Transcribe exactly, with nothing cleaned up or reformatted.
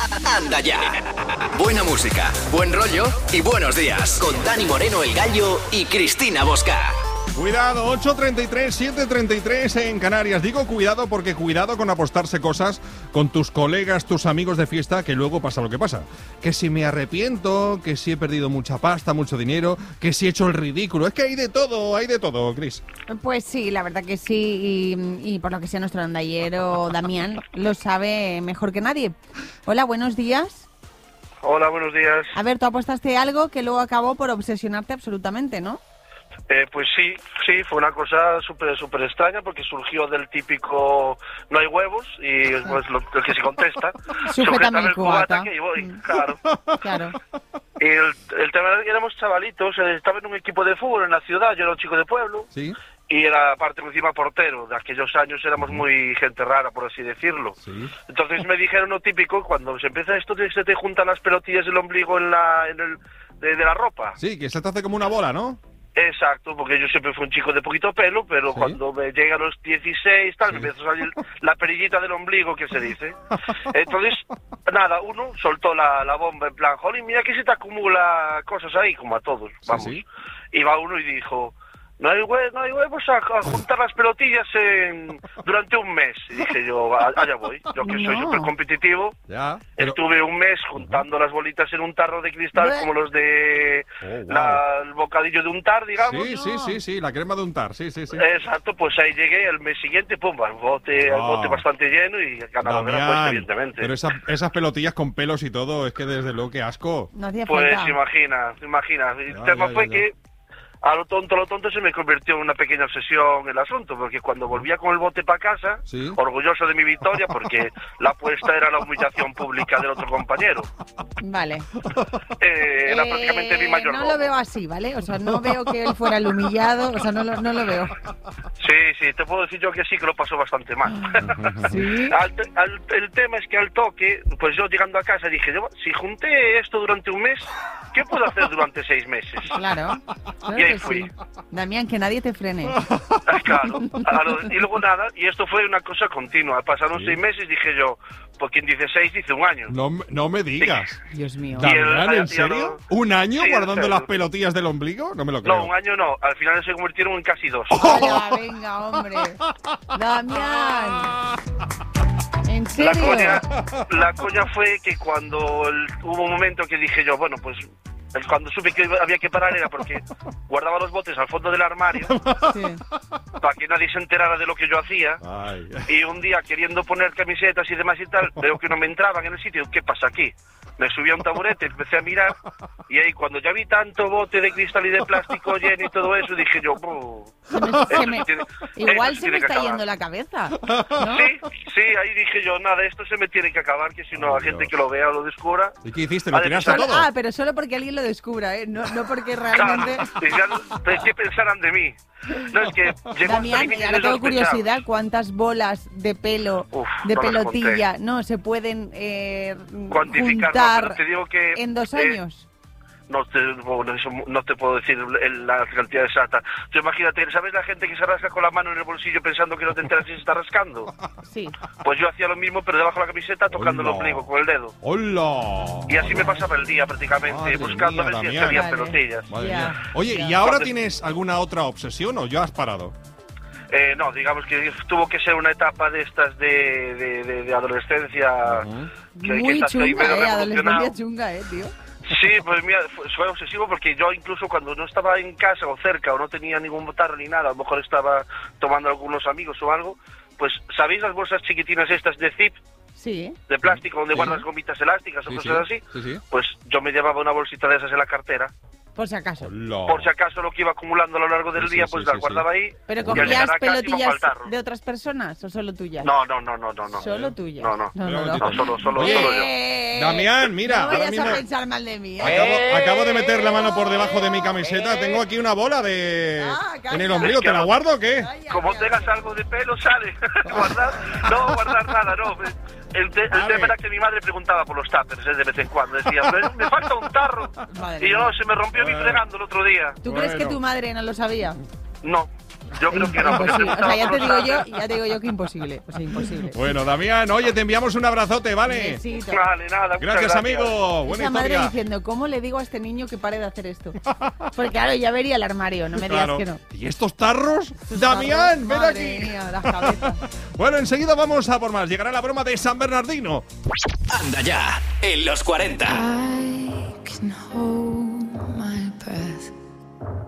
Anda ya. Buena música, buen rollo y buenos días. Con Dani Moreno, el Gallo, y Cristina Bosca. Cuidado, ocho treinta y tres, siete treinta y tres en Canarias. Digo cuidado porque cuidado con apostarse cosas con tus colegas, tus amigos de fiesta, que luego pasa lo que pasa. Que si me arrepiento, que si he perdido mucha pasta, mucho dinero, que si he hecho el ridículo. Es que hay de todo, hay de todo, Cris. Pues sí, la verdad que sí. Y, y por lo que sea, nuestro andallero Damián lo sabe mejor que nadie. Hola, buenos días. Hola, buenos días. A ver, tú apostaste algo que luego acabó por obsesionarte absolutamente, ¿no? Eh, pues sí, sí, fue una cosa súper súper extraña porque surgió del típico no hay huevos y pues lo, el que se contesta. Sujétame el cubata. Que voy, mm. claro. Claro. Y el, el tema era que éramos chavalitos, estaba en un equipo de fútbol en la ciudad, yo era un chico de pueblo. Sí. Y era aparte encima portero, de aquellos años éramos muy gente rara, por así decirlo. Sí. Entonces me dijeron lo típico, cuando se empieza esto, se te juntan las pelotillas del ombligo en la en el de, de la ropa. Sí, que se te hace como una bola, ¿no? Exacto, porque yo siempre fui un chico de poquito pelo, pero ¿Sí? cuando me llega a los dieciséis, tal, Sí. me empieza a salir la perillita del ombligo, que se dice. Entonces, nada, uno soltó la, la bomba en plan, jolín, mira que se te acumula cosas ahí, como a todos, vamos. Sí, sí. Y va uno y dijo, no hay, hue no hay huevos a, a juntar las pelotillas en, durante un mes. Y dije yo, allá voy, yo que soy No. súper competitivo. Ya. Pero... Estuve un mes juntando uh-huh. las bolitas en un tarro de cristal, Bleh. como los de Oh, wow. la, el bocadillo de untar, digamos. Sí, sí, sí, sí, la crema de untar, sí, sí, sí. Exacto, pues ahí llegué el mes siguiente, pum, al bote, al Ah. bote bastante lleno y ganador de la apuesta, evidentemente. Pero esa, esas pelotillas con pelos y todo, es que desde luego que asco. No hacía Pues falta. imagina, imagina. El Ya, tema ya, fue ya, que a lo tonto, a lo tonto se me convirtió en una pequeña obsesión el asunto, porque cuando volvía con el bote para casa, ¿Sí? orgulloso de mi victoria, porque la apuesta era la humillación pública del otro compañero. Vale. Eh, era Eh, prácticamente mi mayor No robo. lo veo así, ¿vale? O sea, no veo que él fuera el humillado, o sea, no lo, no lo veo. Sí, sí, te puedo decir yo que sí, que lo pasó bastante mal. ¿Sí? Al te- al- el tema es que al toque, pues yo llegando a casa dije, yo, si junté esto durante un mes, ¿qué puedo hacer durante seis meses? Claro. Claro Y ahí que fui. sí. Damián, que nadie te frene. Ah, claro, a lo- y luego nada, y esto fue una cosa continua. Pasaron Sí. seis meses, dije yo, pues quien dice seis dice un año. No, me- no me digas. Dios mío. Y el- Damián, y ¿en el- serio? ¿Un año Sí, en guardando serio. las pelotillas del ombligo? No me lo creo. No, un año no, al final se convirtieron en casi dos. Vaya, venga, hombre. Damián. ¿En La serio? coña, la coña fue que cuando el- hubo un momento que dije yo, bueno, pues el- cuando supe que había que parar era porque guardaba los botes al fondo del armario Sí. para que nadie se enterara de lo que yo hacía. Ay. Y un día, queriendo poner camisetas y demás y tal, veo que no me entraban en el sitio. ¿Qué pasa aquí? Me subí a un taburete, empecé a mirar, y ahí cuando ya vi tanto bote de cristal y de plástico lleno y todo eso, dije yo, "Buh, Se me- esto se sí me- tiene- Igual esto sí se me tiene que está acabar". yendo la cabeza, ¿no? Sí, sí, ahí dije yo, nada, esto se me tiene que acabar, que si no Oh, la gente Dios. que lo vea o lo descubra... ¿Y qué hiciste? ¿Lo Ha de tiraste pensar- todo? Ah, pero solo porque alguien lo descubra, ¿eh? No, no porque Claro, realmente... digan, pues, ¿qué pensarán de mí? No, es que llegó un Damián, límite y ahora de tengo sospechar. curiosidad, ¿cuántas bolas de pelo, Uf, de no las pelotilla, no, se pueden eh, Cuantificar, no, juntar pero te digo que, en dos eh, años? No te, bueno, eso no te puedo decir el- la cantidad exacta. Tú imagínate, ¿sabes la gente que se rasca con la mano en el bolsillo pensando que no te enteras si se está rascando? Sí. Pues yo hacía lo mismo, pero debajo de la camiseta tocando Hola. el ombligo con el dedo. ¡Hola! Y así me pasaba el día prácticamente, Madre buscando mía, a ver si Damián. había Vale. pelotillas. Madre Ya, mía. Oye, ya. ¿y ahora Cuando- tienes alguna otra obsesión o ya has parado? Eh, no, digamos que tuvo que ser una etapa de estas de, de, de, de adolescencia. Ujú. que- que Muy estás ahí chunga, medio ¿eh? revolucionado. Adolescencia chunga, ¿eh, tío? Sí, pues mira, fue, fue obsesivo porque yo incluso cuando no estaba en casa o cerca o no tenía ningún botarro ni nada, a lo mejor estaba tomando algunos amigos o algo, pues ¿sabéis las bolsas chiquitinas estas de zip, Sí. de plástico, donde Sí. guardas gomitas elásticas o Sí, cosas sí, así? sí, sí. Pues yo me llevaba una bolsita de esas en la cartera, Por si acaso. Hola. por si acaso lo que iba acumulando a lo largo del Sí, día, sí, pues sí, la sí, guardaba ahí. ¿Pero y al cogías llegar a casa iba pelotillas pa'l tarro. de otras personas o solo tuyas? No, no, no, no, no, no. Solo tuyas. No, no. No, no, No, no. No, solo, solo, Oye, solo yo. Eh, Damián, mira, No ahora vayas mismo- a pensar mal de mí, ¿eh? Acabo, acabo de meter la mano por debajo de mi camiseta. Tengo aquí una bola de Ah, calla. en el ombligo. ¿Te la guardo o qué? Calla, Como calla. tengas algo de pelo, sale. guardar, no, guardar nada, no. El, te- el Vale. tema era que mi madre preguntaba por los tuppers eh, de vez en cuando. Decía, "Me- me falta un tarro. Madre Y yo, mía. no, se me rompió mi Bueno. fregando el otro día. ¿Tú crees que Bueno. tu madre no lo sabía? No, Yo creo que no. porque Imposible. O sea, ya te preguntaba digo por yo, ya te digo yo que imposible. O sea, imposible. Bueno, Damián, oye, te enviamos un abrazote, ¿vale? Besito. los- Vale, nada. muchas Gracias, amigo. Buena Esa madre historia. diciendo, ¿cómo le digo a este niño que pare de hacer esto? Porque claro, ya vería el armario, no me digas Claro. que no. ¿Y estos tarros? Estos Damián, tarros, ven madre aquí. mía, las cabezas. Bueno, enseguida vamos a por más. Llegará la broma de San Bernardino. Anda ya, en los cuarenta. I can hold